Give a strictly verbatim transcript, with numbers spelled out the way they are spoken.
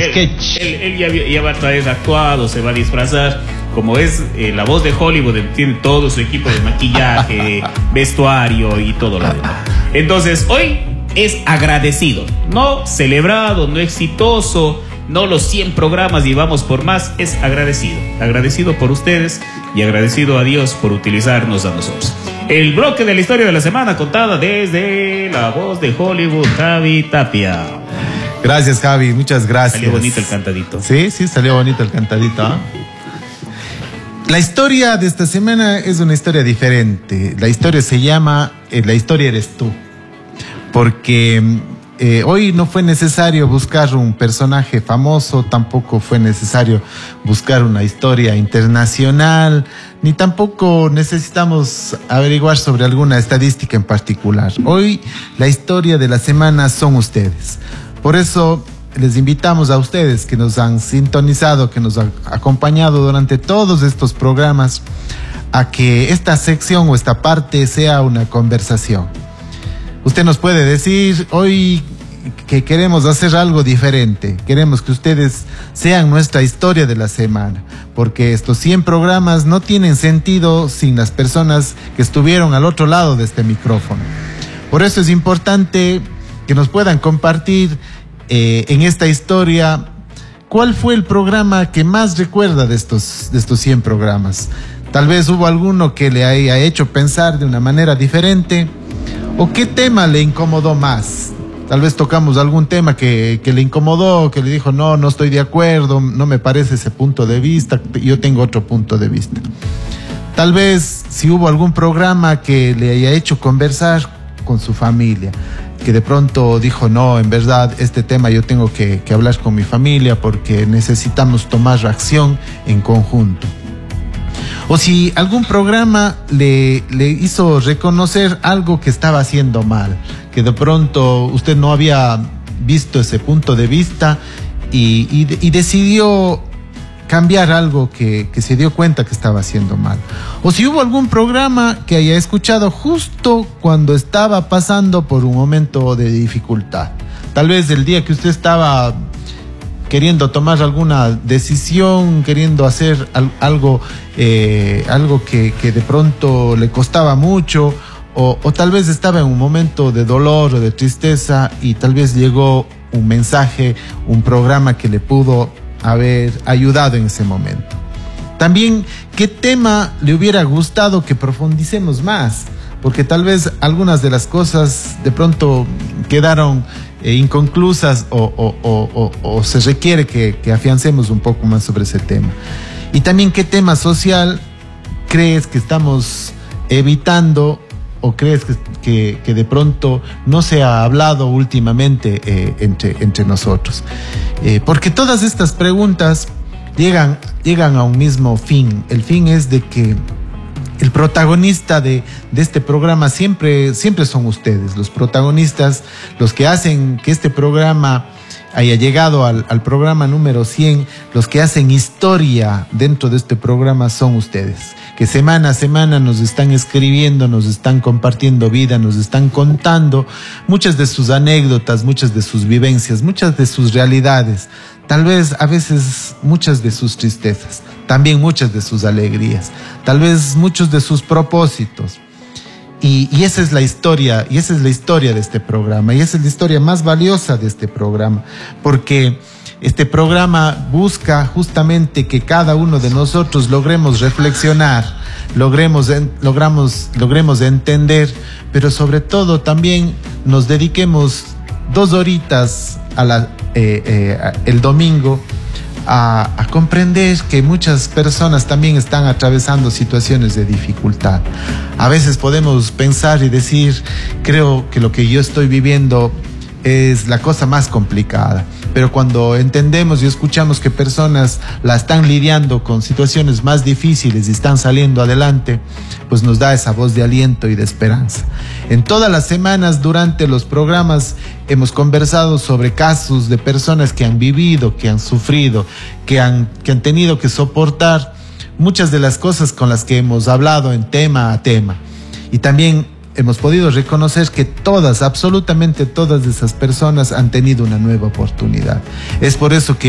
sketch. Él, él, él ya, ya va a traer actuado, se va a disfrazar. Como es eh, la voz de Hollywood, tiene todo su equipo de maquillaje, vestuario y todo lo demás. Entonces, hoy es agradecido, no celebrado, no exitoso, no los cien programas y vamos por más, es agradecido. Agradecido por ustedes y agradecido a Dios por utilizarnos a nosotros. El bloque de la historia de la semana contada desde la voz de Hollywood, Javi Tapia. Gracias, Javi, muchas gracias. Salió bonito el cantadito. Sí, sí, salió bonito el cantadito. ¿eh? La historia de esta semana es una historia diferente. La historia se llama eh, La historia eres tú. Porque eh, hoy no fue necesario buscar un personaje famoso, tampoco fue necesario buscar una historia internacional, ni tampoco necesitamos averiguar sobre alguna estadística en particular. Hoy la historia de la semana son ustedes. Por eso les invitamos a ustedes que nos han sintonizado, que nos han acompañado durante todos estos programas, a que esta sección o esta parte sea una conversación. Usted nos puede decir hoy que queremos hacer algo diferente, queremos que ustedes sean nuestra historia de la semana, porque estos cien programas no tienen sentido sin las personas que estuvieron al otro lado de este micrófono. Por eso es importante que nos puedan compartir Eh, en esta historia, ¿cuál fue el programa que más recuerda de estos, de estos cien programas? Tal vez hubo alguno que le haya hecho pensar de una manera diferente, o qué tema le incomodó más. Tal vez tocamos algún tema que, que le incomodó, que le dijo, no, no estoy de acuerdo, no me parece ese punto de vista, yo tengo otro punto de vista. Tal vez si hubo algún programa que le haya hecho conversar con su familia, que de pronto dijo, no, en verdad, este tema yo tengo que, que hablar con mi familia porque necesitamos tomar acción en conjunto. O si algún programa le, le hizo reconocer algo que estaba haciendo mal, que de pronto usted no había visto ese punto de vista y, y, y decidió cambiar algo que, que se dio cuenta que estaba haciendo mal. O si hubo algún programa que haya escuchado justo cuando estaba pasando por un momento de dificultad. Tal vez el día que usted estaba queriendo tomar alguna decisión, queriendo hacer al, algo, eh, algo que, que de pronto le costaba mucho, o, o tal vez estaba en un momento de dolor o de tristeza y tal vez llegó un mensaje, un programa que le pudo haber ayudado en ese momento. También, ¿qué tema le hubiera gustado que profundicemos más? Porque tal vez algunas de las cosas de pronto quedaron eh, inconclusas o, o, o, o, o se requiere que, que afiancemos un poco más sobre ese tema. Y también, ¿qué tema social crees que estamos evitando o crees que, que, que de pronto no se ha hablado últimamente eh, entre, entre nosotros? Eh, porque todas estas preguntas llegan, llegan a un mismo fin. El fin es de que el protagonista de, de este programa siempre, siempre son ustedes, los protagonistas, los que hacen que este programa haya llegado al, al programa número cien, los que hacen historia dentro de este programa son ustedes, que semana a semana nos están escribiendo, nos están compartiendo vida, nos están contando muchas de sus anécdotas, muchas de sus vivencias, muchas de sus realidades, tal vez a veces muchas de sus tristezas, también muchas de sus alegrías, tal vez muchos de sus propósitos. Y, y esa es la historia, y esa es la historia de este programa, y esa es la historia más valiosa de este programa, porque este programa busca justamente que cada uno de nosotros logremos reflexionar, logremos, logramos, logremos entender, pero sobre todo también nos dediquemos dos horitas a la, eh, eh, el domingo A, a comprender que muchas personas también están atravesando situaciones de dificultad. A veces podemos pensar y decir, creo que lo que yo estoy viviendo es la cosa más complicada, pero cuando entendemos y escuchamos que personas la están lidiando con situaciones más difíciles y están saliendo adelante, pues nos da esa voz de aliento y de esperanza. En todas las semanas durante los programas hemos conversado sobre casos de personas que han vivido, que han sufrido, que han, que han tenido que soportar muchas de las cosas con las que hemos hablado en tema a tema. Y también hemos podido reconocer que todas, absolutamente todas de esas personas han tenido una nueva oportunidad. Es por eso que